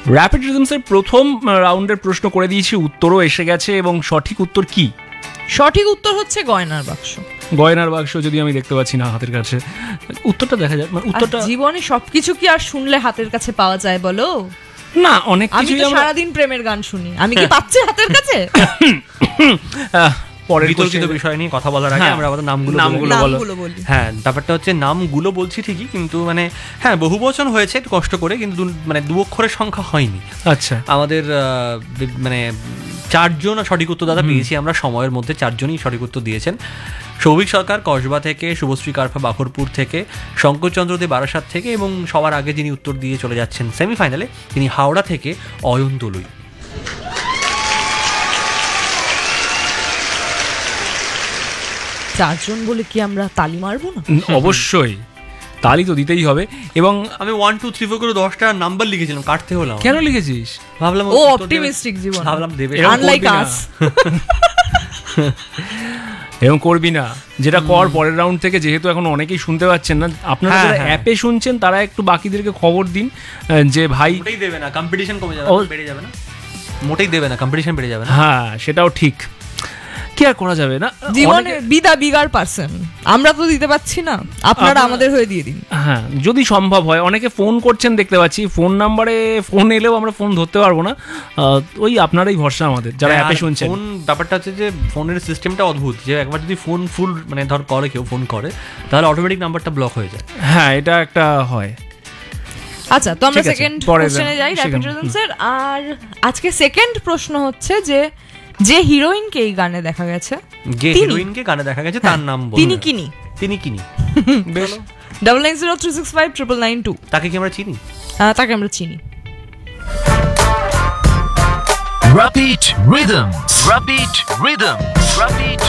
Rapid রিদমসের প্রথম রাউন্ডের প্রশ্ন করে দিয়েছি, উত্তরও এসে গেছে, এবং সঠিক উত্তর কি? সঠিক উত্তর হচ্ছে গয়নার বাক্স। গয়নার বাক্স, যদি আমি দেখতে পাচ্ছি না হাতের কাছে, উত্তরটা দেখা যায়, মানে উত্তরটা জীবনে সবকিছু কি আর শুনলে হাতের কাছে পাওয়া যায় বলো? না, অনেক আমি কিছুই তো আমরা সারাদিন প্রেমের গান শুনি, আমি কি পাচ্ছি হাতের কাছে? পরের বিতর্কিত বিষয় নিয়ে কথা বলার আগে আমরা আমাদের নামগুলো বলি। হ্যাঁ, ব্যাপারটা হচ্ছে নামগুলো বলছি ঠিকই, কিন্তু মানে হ্যাঁ বহু বচন হয়েছে একটু কষ্ট করে, কিন্তু মানে 2 অক্ষরের সংখ্যা হয়নি। আচ্ছা, আমাদের মানে 4 জন সঠিক উত্তর দাদা পেয়েছি আমরা সময়ের মধ্যে, 4 জনই সঠিক উত্তর দিয়েছেন। সৌভিক সরকার কসবা থেকে, শুভশ্রী কারফা বাখরপুর থেকে, শঙ্করচন্দ্র দে বারাসাত থেকে, এবং সবার আগে যিনি উত্তর দিয়ে চলে যাচ্ছেন সেমিফাইনালে তিনি হাওড়া থেকে অয়ন দলুই। চারজন বলে কি আমরা তালি মারবো না? অবশ্যই তালি তো দিতেই হবে। এবং আমি 1 2 3 4 করে 10টা নাম্বার লিখেছিলাম, কাটতে হলো আমার। কেন লিখেছিস? ভাবলাম ও অপটিমিস্টিক জীবন, ভাবলাম দেবে, আনলাইক আস। এরকম করবি না, যেটা কর পরের রাউন্ড থেকে, যেহেতু এখন অনেকেই শুনতে পাচ্ছেন না, আপনারা যারা অ্যাপে শুনছেন তারা একটু বাকিদেরকে খবর দিন যে ভাই মোটেই দেবে না, কম্পিটিশন কমে যাবে, বেড়ে যাবে না, মোটেই দেবে না, কম্পিটিশন বেড়ে যাবে না। হ্যাঁ, সেটাও ঠিক, কি আর করা যাবে না, জীবনে বিদা বিগার পারসন, আমরা তো দিতে পাচ্ছি না, আপনারা আমাদের হয়ে দিয়ে দিন। হ্যাঁ, যদি সম্ভব হয়। অনেকে ফোন করছেন দেখতে পাচ্ছি, ফোন নাম্বারে ফোন এলেও আমরা ফোন ধরতে পারবো না, ওই আপনারাই ভরসা আমাদের যারা অ্যাপে শুনছেন। ফোন ব্যাপারটা হচ্ছে যে ফোনের সিস্টেমটা অদ্ভুত, যে একবার যদি ফোন ফুল মানে ধর করে কেউ ফোন করে, তাহলে অটোমেটিক নাম্বারটা ব্লক হয়ে যায়। হ্যাঁ, এটা একটা হয়। আচ্ছা, তো আমরা সেকেন্ড কোশ্চেনে যাই র্যাপিড রিদমসের। আর আজকে সেকেন্ড প্রশ্ন হচ্ছে যে হিরোইনকে এই গানে দেখা গেছে, যে হিরোইনকে গানে দেখা গেছে তার নাম বলুন। তিনি কিনি বেশ, 9903659992। তাকে কি আমরা চিনি? তাকে আমরা চিনি। Rapid Rhythms. Rapid Rhythms. Rapid